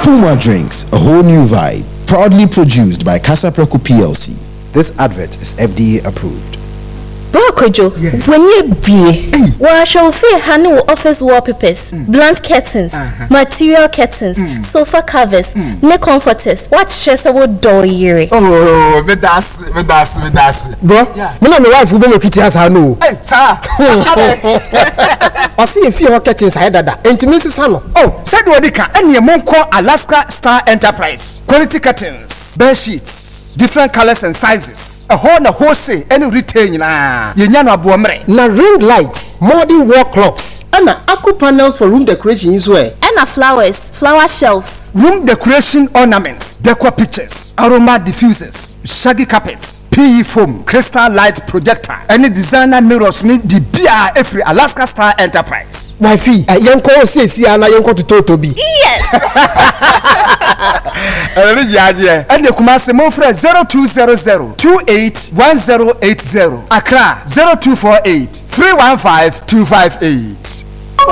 Puma Drinks, a whole new vibe. Proudly produced by Casa Preco PLC. This advert is FDA approved. Bro Kojo, when you be, we shall feel handle office wallpapers, blunt curtains, material curtains, sofa covers, neck comforters. What shares about door year? Oh, me das. Bro, me and my wife we go kitty house no. Hey, sir. I see if you curtains I dada. Intimacy salon. Oh, said Wadika, and your mom call Alaska Star Enterprise. Quality curtains, bed sheets, different colors and sizes. A wholesale, any retail na. Yenyano abuamre. Na ring lights, modern wall clocks, and aqua panels for room decoration as well. And flowers, flower shelves, room decoration ornaments, decor pictures, aroma diffusers, shaggy carpets, PE foam, crystal light projector, any designer mirrors need the BR every Alaska Star Enterprise. Wifey, yanko say ana yanko to Totobi. Yes. And the Kumasi Mofre 0200-281080. Accra 0248-315-258.